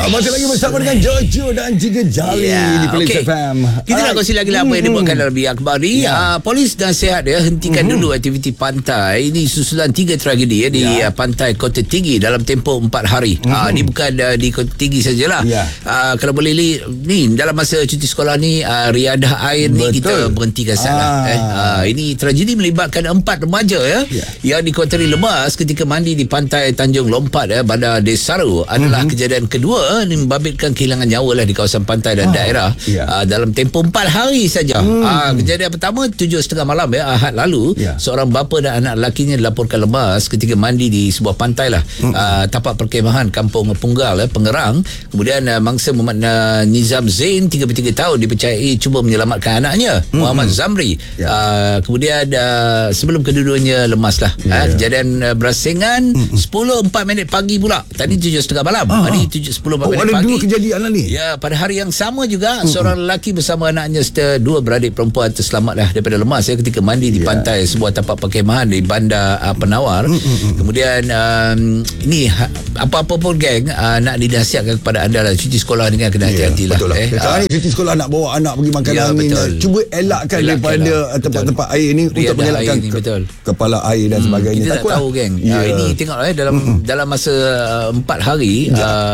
Masih lagi bersama dengan Jojo dan juga Jali di Police FM. Kita nak kongsi lagi apa yang dibuatkan dalam akhbar ni. Polis dan sihat hentikan dulu aktiviti pantai. Ini susulan 3 tragedi di pantai Kota Tinggi dalam tempoh 4 hari. Ini bukan di Kota Tinggi sajalah. Kalau boleh ni dalam masa cuti sekolah ni riadah air ni kita berhentikan salah. Ini tragedi melibatkan 4 remaja yang dikuatiri lemas ketika mandi di pantai Tanjung Lompat Bandar Desaru. Adalah kejadian kedua ni membabitkan kehilangan nyawa di kawasan pantai dan daerah dalam tempoh 4 hari saja. Kejadian pertama 7.30 malam Ahad lalu, seorang bapa dan anak lakinya dilaporkan lemas ketika mandi di sebuah pantai tapak perkemahan Kampung Punggal Pengerang. Kemudian mangsa Muhammad Nizam Zain 33 tahun dipercayai cuba menyelamatkan anaknya Muhammad Zamri. Kemudian sebelum kedua-duanya lemaslah. Kejadian berasingan 10.04 pagi pula. Tadi 7.30 malam. Hari 10.04 pagi. Ada dua kejadian ni. Ya, pada hari yang sama juga seorang lelaki bersama anaknya serta 2 beradik perempuan terselamatlah daripada lemas ketika mandi di pantai sebuah tapak perkemahan di Bandar Penawar. Kemudian ini apa-apa pun geng nak dinasihatkan kepada anda cuti sekolah ni kan kena hati-hatilah. Sekarang ni cuti sekolah nak bawa anak pergi makan angin, cuba elakkan daripada tempat-tempat air ni untuk mengelakkan kepala air dan sebagainya. Kita tak tahu geng. Ini tengoklah dalam masa 4 hari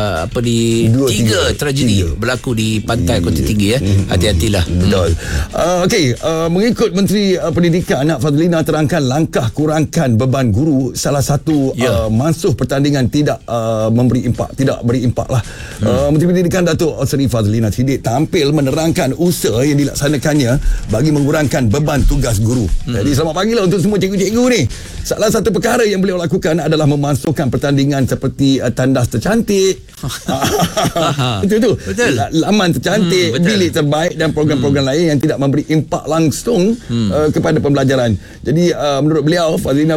tiga tragedi berlaku di pantai Kota Tinggi. Hati-hatilah. Betul. Mengikut Menteri Pendidikan Fazlina terangkan langkah kurangkan beban guru salah satu mansuh pertandingan tidak beri impak lah. Menteri Pendidikan Datuk Seri Fazlina Siddiq tampil menerangkan usaha yang dilaksanakannya bagi mengurangkan beban tugas guru. Jadi selamat pagi lah untuk semua cikgu-cikgu ni. Salah satu perkara yang beliau lakukan adalah memasukkan pertandingan seperti tandas tercantik, Betul. Laman tercantik, bilik terbaik dan program-program lain yang tidak memberi impak langsung kepada pembelajaran. Jadi menurut beliau Fazlina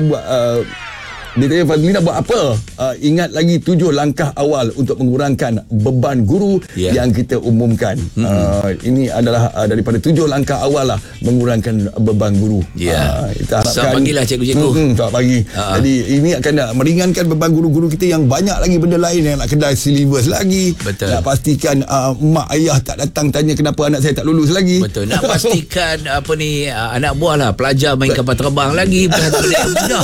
buat apa? Ingat lagi 7 langkah awal untuk mengurangkan beban guru yang kita umumkan. Ini adalah daripada 7 langkah awal lah mengurangkan beban guru. Kita harapkan selamat pagilah cikgu-cikgu. Selamat pagi. Jadi ini akan meringankan beban guru-guru kita yang banyak lagi benda lain yang nak kedai syllabus lagi. Betul. Nak pastikan mak ayah tak datang tanya kenapa anak saya tak lulus lagi. Betul. Nak pastikan anak buah lah pelajar main kapal terbang lagi. Bukan satu benda yang mudah.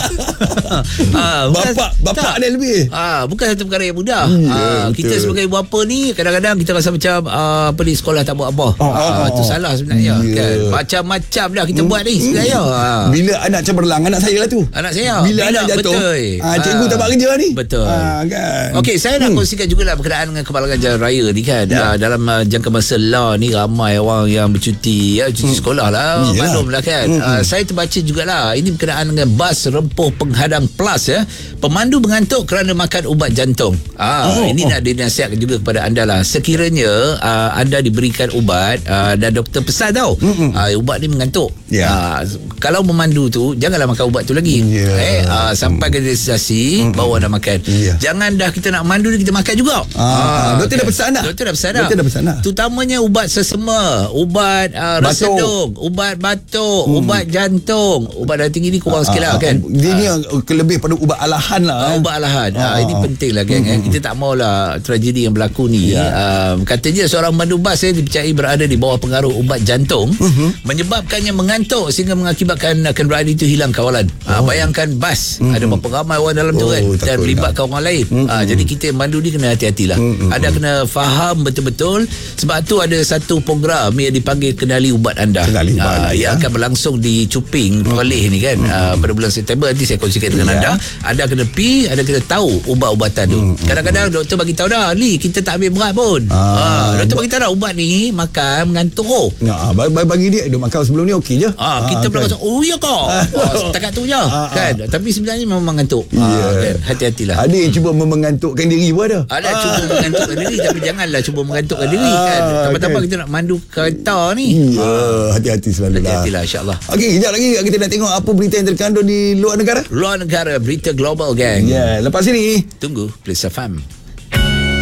Bapak dia lebih. Bukan satu perkara yang mudah. Kita sebagai bapa ni kadang-kadang kita rasa macam di sekolah tak buat apa. Itu salah sebenarnya kan. Macam-macam dah kita buat ni sebenarnya. Bila anak cemerlang, anak saya lah tu. Anak saya. Bila anak jatuh, cikgu tak buat kerja ni. Betul. Kan. Okey, saya nak kongsikan jugalah berkenaan dengan Kemalangan Jalan Raya ni kan. Dalam jangka masa ni ramai orang yang bercuti cuti sekolah lah. Maklum lah kan. Saya terbaca jugalah ini berkenaan dengan bas rempuh penghadang plus pemandu mengantuk kerana makan ubat jantung. Ini nak dinasihatkan juga kepada anda lah. Sekiranya anda diberikan ubat dan doktor pesan tau ubat ni mengantuk. Kalau memandu tu janganlah makan ubat tu lagi. Sampai ke destinasi baru anda makan. Jangan dah kita nak mandu kita makan juga. Doktor dah pesan dah. Doktor dah pesan dah. Terutamanya ubat sesama, ubat rasa sedung, ubat batuk, ubat jantung, ubat darah tinggi ni kurang sikit lah kan. Dia ni lebih pada ubat alahan lah. Ubat alahan. Ini penting lah geng. Kita tak maulah tragedi yang berlaku ni. Katanya seorang pemandu bas dipercayai berada di bawah pengaruh ubat jantung menyebabkannya mengantuk sehingga mengakibatkan kenderaan itu hilang kawalan. Bayangkan bas ada berapa ramai orang dalam tu kan dan melibatkan orang lain. Jadi kita pemandu ni kena hati-hatilah. Anda kena faham betul-betul sebab tu ada satu program yang dipanggil Kenali Ubat Anda yang akan berlangsung di Cuping Perlis ni kan pada bulan September. Nanti saya kongsikan dengan anda. Anda kena anda kena tahu ubat-ubatan tu. Kadang-kadang doktor bagi tahu dah ni kita tak ambil berat pun. Doktor bagi tahu dah ubat ni makan mengantuk. Bagi dia makan sebelum ni okey je. Kita pula rasa ya kau. Setakat tu je kan. Tapi sebenarnya memang mengantuk. Kan? Hati-hatilah. Ada yang cuba mengantukkan diri pun ada. Ada cuba mengantukkan diri tapi janganlah cuba mengantukkan diri kan. Tambah-tambah kita nak mandu kereta ni. Hati-hati selalu lah. Hati-hatilah insya-Allah. Okey, kejap lagi kita nak tengok apa berita yang terkandung di luar negara. Luar negara, berita global gang. Lepas ini tunggu Police FM.